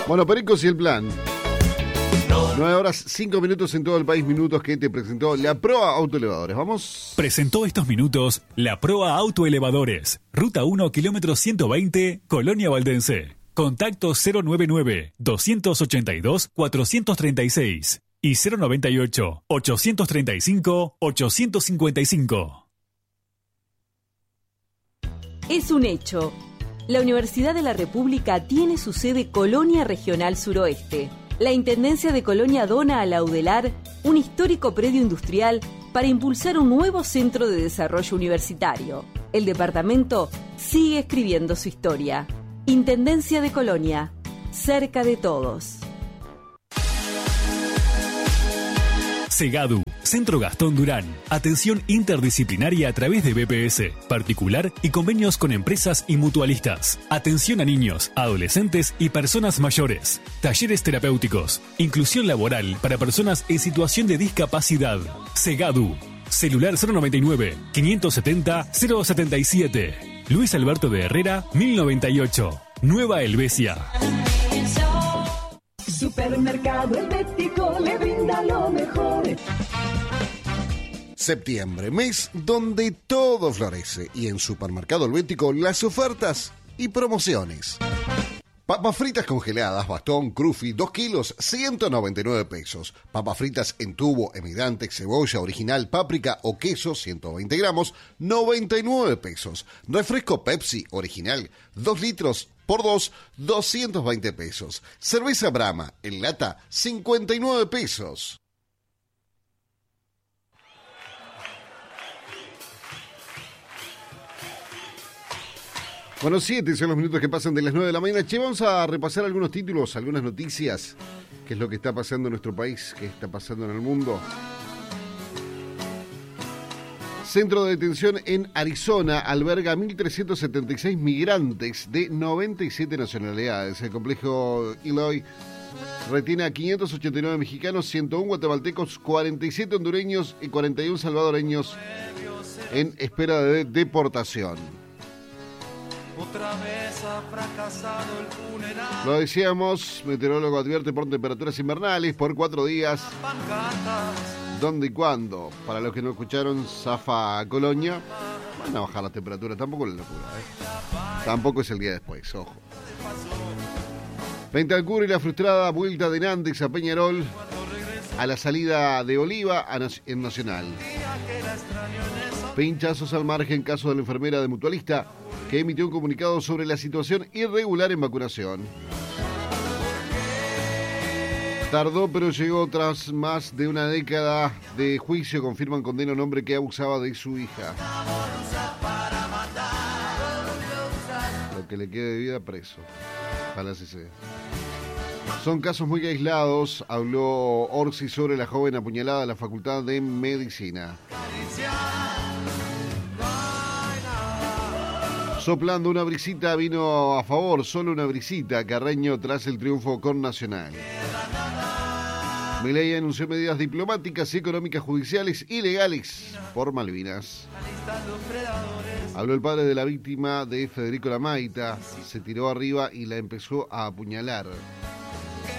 Bueno, Pericos y el plan. 9:05 en todo el país, minutos que te presentó la Proa Autoelevadores. Vamos. Presentó estos minutos la Proa Autoelevadores. Ruta 1, kilómetro 120, Colonia Valdense. Contacto 099-282-436 y 098-835-855. Es un hecho. La Universidad de la República tiene su sede Colonia Regional Suroeste. La Intendencia de Colonia dona a la UDELAR un histórico predio industrial para impulsar un nuevo centro de desarrollo universitario. El departamento sigue escribiendo su historia. Intendencia de Colonia, cerca de todos. Segadu, Centro Gastón Durán. Atención interdisciplinaria a través de BPS, particular y convenios con empresas y mutualistas. Atención a niños, adolescentes y personas mayores. Talleres terapéuticos. Inclusión laboral para personas en situación de discapacidad. Segadu. Celular 099-570-077. Luis Alberto de Herrera, 1098. Nueva Helvecia. Supermercado Helvético le brinda lo mejor. Septiembre, mes donde todo florece. Y en Supermercado Helvético las ofertas y promociones. Papas fritas congeladas, bastón, crufi, 2 kilos, 199 pesos. Papas fritas en tubo, Emidantex, cebolla original, páprica o queso, 120 gramos, 99 pesos. Refresco Pepsi original, 2 litros por 2, 220 pesos. Cerveza Brahma en lata, 59 pesos. Bueno, 7 son los minutos que pasan de las 9 de la mañana. Che, vamos a repasar algunos títulos, algunas noticias. ¿Qué es lo que está pasando en nuestro país? ¿Qué está pasando en el mundo? Centro de detención en Arizona alberga 1.376 migrantes de 97 nacionalidades. El complejo Eloy retiene a 589 mexicanos, 101 guatemaltecos, 47 hondureños y 41 salvadoreños en espera de deportación. Otra vez ha fracasado el funeral. Lo decíamos, meteorólogo advierte por temperaturas invernales por 4 días. ¿Dónde y cuándo? Para los que no escucharon, zafa a Colonia. Van a bajar la temperatura, tampoco es la locura, Tampoco es el día después, ojo. Ventacur y la frustrada vuelta de Nández a Peñarol a la salida de Oliva en Nacional. Pinchazos al margen, caso de la enfermera de Mutualista que emitió un comunicado sobre la situación irregular en vacunación. Tardó, pero llegó tras más de una década de juicio. Confirman condena a un hombre que abusaba de su hija. Lo que le quede de vida, preso. Ojalá así sea. Son casos muy aislados, habló Orsi sobre la joven apuñalada en la Facultad de Medicina. Soplando una brisita, vino a favor, solo una brisita, Carreño tras el triunfo con Nacional. Milei anunció medidas diplomáticas y económicas judiciales y legales por Malvinas. Habló el padre de la víctima de Federico Lamaita, se tiró arriba y la empezó a apuñalar.